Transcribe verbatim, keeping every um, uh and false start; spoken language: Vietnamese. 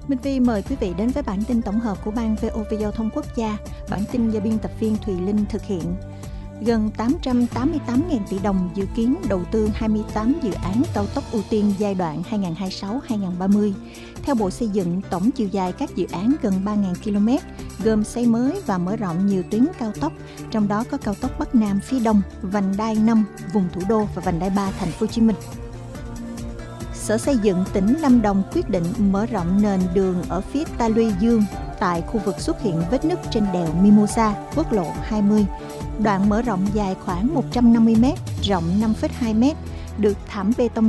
Minh Phi mời quý vị đến với bản tin tổng hợp của Ban vê o vê Giao thông Quốc gia. Bản tin do biên tập viên Thùy Linh thực hiện. Gần tám trăm tám mươi tám nghìn tỷ đồng dự kiến đầu tư hai mươi tám dự án cao tốc ưu tiên giai đoạn hai nghìn không trăm hai mươi sáu đến hai nghìn không trăm ba mươi. Theo Bộ Xây dựng, tổng chiều dài các dự án gần ba nghìn ki lô mét, gồm xây mới và mở rộng nhiều tuyến cao tốc, trong đó có cao tốc Bắc Nam phía Đông, vành đai năm vùng thủ đô và vành đai ba thành phố Hồ Chí Minh. Sở Xây dựng tỉnh Lâm Đồng quyết định mở rộng nền đường ở phía ta luy dương tại khu vực xuất hiện vết nứt trên đèo Mimosa, quốc lộ hai mươi. Đoạn mở rộng dài khoảng một trăm năm mươi mét, rộng năm phẩy hai mét, được thảm bê tông